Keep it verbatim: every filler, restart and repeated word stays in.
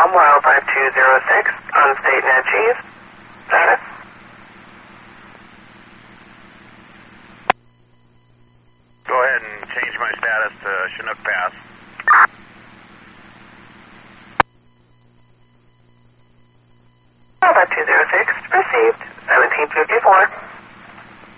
com, Wildlife two zero six, on state net cheese. Status? Go ahead and change my status to Chinook Pass. Wildlife two zero six, received, seventeen fifty-four.